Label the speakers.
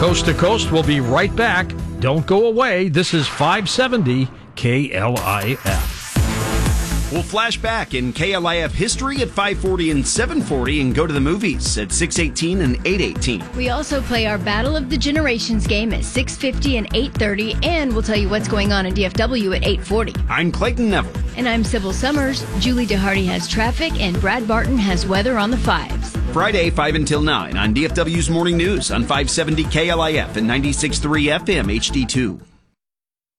Speaker 1: Coast to Coast will be right back. Don't go away. This is 570 KLIF.
Speaker 2: We'll flash back in KLIF history at 540 and 740 and go to the movies at 618 and 818.
Speaker 3: We also play our Battle of the Generations game at 650 and 830, and we'll tell you what's going on in DFW at 840.
Speaker 2: I'm Clayton Neville.
Speaker 3: And I'm Sybil Summers. Julie DeHardy has traffic, and Brad Barton has weather on the 5s.
Speaker 2: Friday, 5 until 9 on DFW's Morning News on 570 KLIF and 96.3 FM HD2.